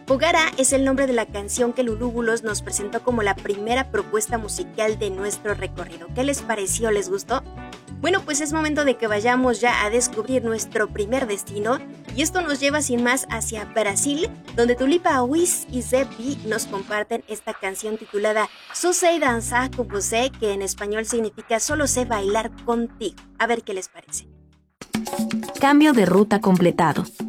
Fogara es el nombre de la canción que Lulúbulos nos presentó como la primera propuesta musical de nuestro recorrido. ¿Qué les pareció? ¿Les gustó? Bueno, pues es momento de que vayamos ya a descubrir nuestro primer destino, y esto nos lleva sin más hacia Brasil, donde Tulipa Ruiz y Zebby nos comparten esta canción titulada Só sei dançar com você, que en español significa solo sé bailar contigo. A ver qué les parece. Cambio de ruta completado.